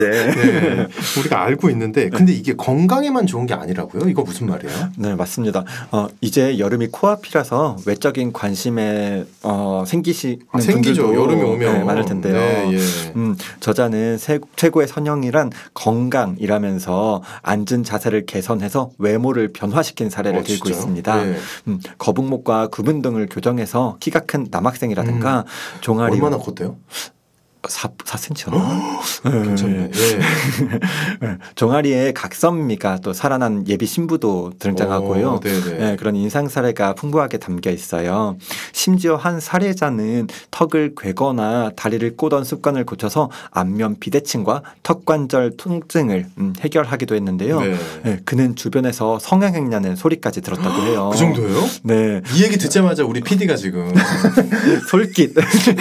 네, 우리가 알고 있는데 근데 이게 건강에만 좋은 게 아니라고요? 이거 무슨 말이에요? 네, 맞습니다. 이제 여름이 코앞이라서 외적인 관심에 생기시는 생기죠. 분들도 여름이 오면 네, 많을 텐데요. 네, 예. 저자는 최고의 선형이란 건강이라면서 앉은 자세를 개선해서 외모를 변화시킨 사례를 들고 진짜요? 있습니다. 네. 거북목과 구분 등을 교정해서 키가 큰 남학생이라든가 종아리 얼마나 컸대요? 4cm였나? 괜찮네. 예. 종아리에 각선미가 또 살아난 예비 신부도 등장하고요. 네, 그런 인상 사례가 풍부하게 담겨 있어요. 심지어 한 사례자는 턱을 괴거나 다리를 꼬던 습관을 고쳐서 안면 비대칭과 턱관절 통증을 해결하기도 했는데요. 네. 네, 그는 주변에서 성형했냐는 소리까지 들었다고 해요. 그 정도예요? 네. 이 얘기 듣자마자 우리 PD가 지금 솔깃.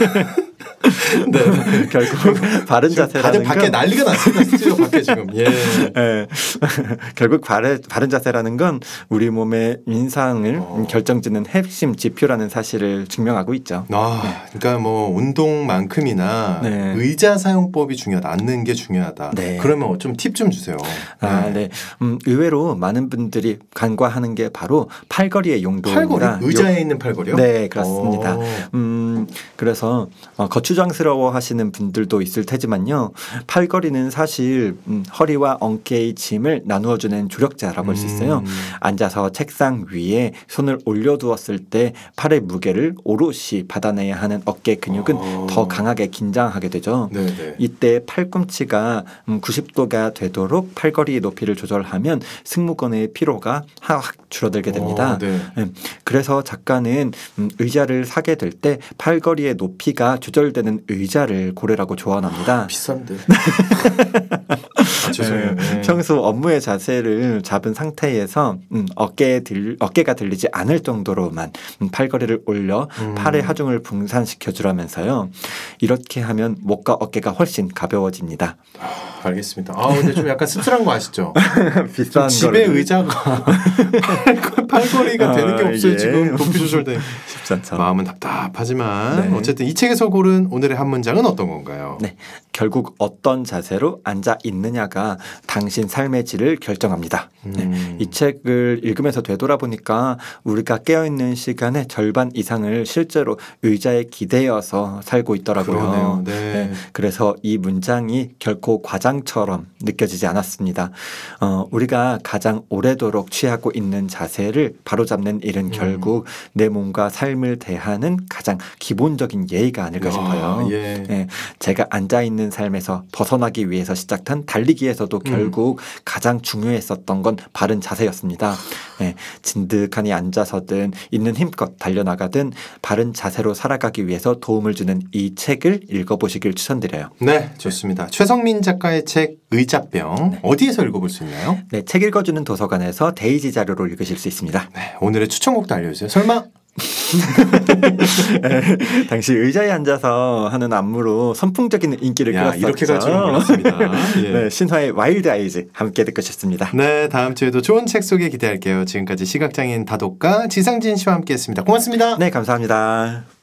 네, 결국 바른 자세라는 다들 밖에 건 난리가 났습니다. 스튜디오 밖에 지금. 예. 네. 결국 바른 자세라는 건 우리 몸의 인상을 결정짓는 핵심 지표라는 사실을 증명하고 있죠. 그러니까 뭐 운동만큼이나 네. 의자 사용법이 중요하다. 앉는 게 중요하다. 네. 그러면 좀 팁 좀 주세요. 네. 의외로 많은 분들이 간과하는 게 바로 팔걸이의 용도입니다. 팔걸이? 의자에 있는 팔걸이요? 네, 그렇습니다. 그래서 거추장스러워 하시는 분들도 있을 테지만요. 팔걸이는 사실 허리와 어깨의 짐을 나누어주는 조력자라고 할 수 있어요. 앉아서 책상 위에 손을 올려두었을 때 팔의 무게를 오롯이 받아내야 하는 어깨 근육은 더 강하게 긴장하게 되죠. 네네. 이때 팔꿈치가 90도가 되도록 팔걸이의 높이를 조절하면 승모근의 피로가 확 줄어들게 됩니다. 네. 그래서 작가는 의자를 사게 될 때 팔걸이의 높이가 조절되는 의자를 고르라고 조언합니다. 비싼데. 죄송해요. 평소 업무의 자세를 잡은 상태에서 어깨가 들리지 않을 정도로만 팔걸이를 올려 팔의 하중을 분산시켜 주라면서요. 이렇게 하면 목과 어깨가 훨씬 가벼워집니다. 알겠습니다. 근데 좀 약간 씁쓸한 거 아시죠? 비싼 집에 의자가 팔걸이가 되는 게 없어요. 예. 지금 높이 조절돼. 쉽지 않죠. 마음은 답답하지만 네. 어쨌든 이 책에서 고른 오늘의 한 문장은 어떤 건가요? 네, 결국 어떤 자세로 앉아 있느냐가 당신 삶의 질을 결정합니다. 네, 이 책을 읽으면서 되돌아보니까 우리가 깨어있는 시간의 절반 이상을 실제로 의자에 기대어서 살고 있더라고요. 그러네요. 네. 네, 그래서 이 문장이 결코 과장처럼 느껴지지 않았습니다. 우리가 가장 오래도록 취하고 있는 자세를 바로잡는 일은 결국 내 몸과 삶을 대하는 가장 기본적인 예의가 아닐까 싶어요. 예. 네, 제가 앉아있는 삶에서 벗어나기 위해서 시작한 달리기에서도 결국 가장 중요했었던 건 바른 자세였습니다. 네, 진득하니 앉아서든 있는 힘껏 달려나가든 바른 자세로 살아가기 위해서 도움을 주는 이 책을 읽어보시길 추천드려요. 네, 좋습니다. 최성민 작가의 책 의자병 어디에서 읽어볼 수 있나요? 네, 책 읽어주는 도서관에서 데이지 자료로 읽으실 수 있습니다. 네, 오늘의 추천곡도 알려주세요. 설마? 당시 의자에 앉아서 하는 안무로 선풍적인 인기를 끌었었죠. 이렇게 갈 줄은 몰랐습니다. 예. 네, 신화의 와일드 아이즈 함께 듣고 싶습니다. 네, 다음 주에도 좋은 책 소개 기대할게요. 지금까지 시각장애인 다독가 지상진 씨와 함께했습니다. 고맙습니다. 네, 감사합니다.